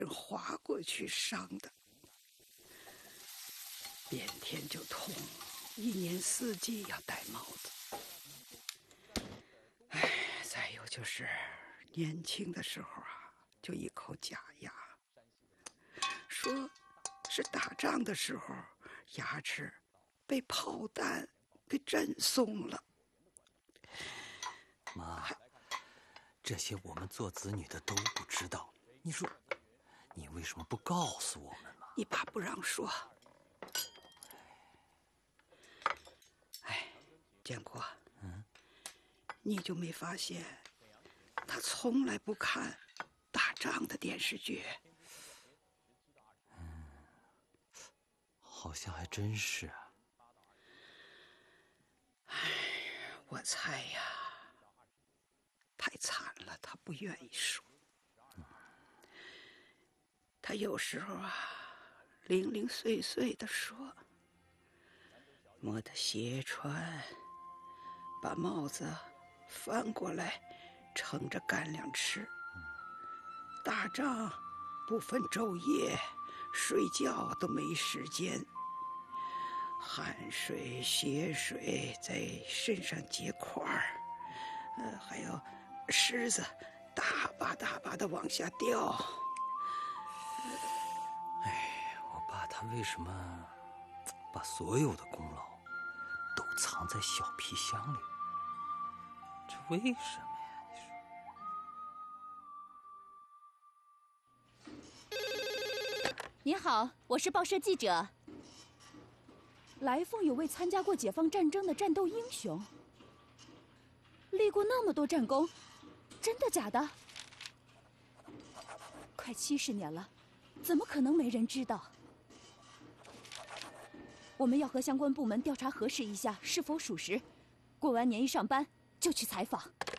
划过去伤的，变天就痛，一年四季要戴帽子。再有就是年轻的时候啊，就一口假牙，说是打仗的时候牙齿被炮弹给震松了。 妈，这些我们做子女的都不知道，你说你为什么不告诉我们呢？ 你爸不让说。建国，你就没发现他从来不看打仗的电视剧？ 好像还真是啊。 我猜呀，太惨了，他不愿意说。他有时候啊，零零碎碎的说，摸的鞋穿，把帽子翻过来盛着干粮吃。打仗不分昼夜，睡觉都没时间，汗水血水在身上结块儿，还有虱子大把大把的往下掉。 我爸他为什么把所有的功劳都藏在小皮箱里？这为什么呀？你说。您好，我是报社记者。来凤有位参加过解放战争的战斗英雄，立过那么多战功，真的假的？快70年了，怎么可能没人知道？我们要和相关部门调查核实一下是否属实，过完年一上班就去采访。